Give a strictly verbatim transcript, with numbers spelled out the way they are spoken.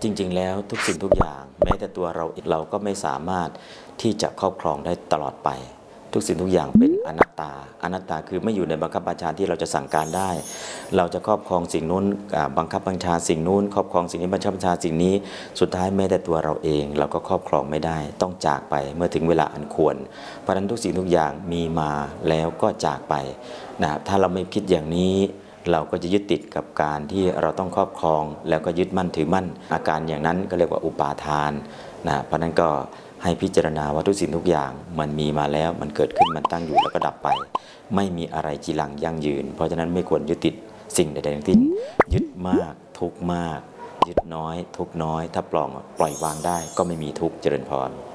จริงๆแล้วทุกสิ่งทุกอย่างแม้แต่ตัวเราเราก็ไม่สามารถที่จะครอบครองได้ตลอดไปทุกสิ่งทุกอย่างเป็นอนัตตาอนัตตาคือไม่อยู่ในบังคับบัญชาที่เราจะสั่งการได้เราจะครอบครองสิ่งนู้นบังคับบัญชาสิ่งนู้นครอบครองสิ่งนี้บังคับบัญชาสิ่งนี้สุดท้ายแม้แต่ตัวเราเองเราก็ครอบครองไม่ได้ต้องจากไปเมื่อถึงเวลาอันควรเพราะฉะนั้นทุกสิ่งทุกอย่างมีมาแล้วก็จากไปนะถ้าเราไม่คิดอย่างนี้เราก็จะยึดติดกับการที่เราต้องครอบครองแล้วก็ยึดมั่นถือมั่นอาการอย่างนั้นก็เรียกว่าอุปาทานนะเพราะนั้นก็ให้พิจารณาว่าทุกสิ่งทุกอย่างมันมีมาแล้วมันเกิดขึ้นมันตั้งอยู่แล้วก็ดับไปไม่มีอะไรจีรังยั่งยืนเพราะฉะนั้นไม่ควรยึดติดสิ่งใดๆทั้งสิ้นยึดมากทุกมากยึดน้อยทุกน้อยถ้าปล่องปล่อยวางได้ก็ไม่มีทุกเจริญพร